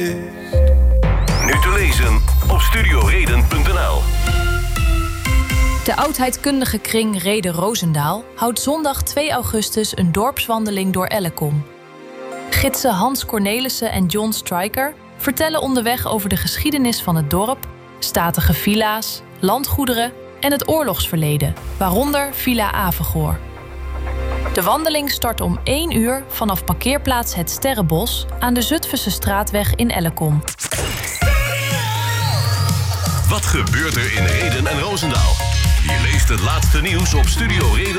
Nu te lezen op studioreden.nl. De oudheidkundige kring Rede Roosendaal houdt zondag 2 augustus een dorpswandeling door Ellecom. Gidsen Hans Cornelissen en John Stryker vertellen onderweg over de geschiedenis van het dorp, statige villa's, landgoederen en het oorlogsverleden, waaronder Villa Avegoor. De wandeling start om 1 uur vanaf parkeerplaats Het Sterrenbos aan de Zutphense straatweg in Ellecom. Wat gebeurt er in Rheden en Roosendaal? Je leest het laatste nieuws op studioreden.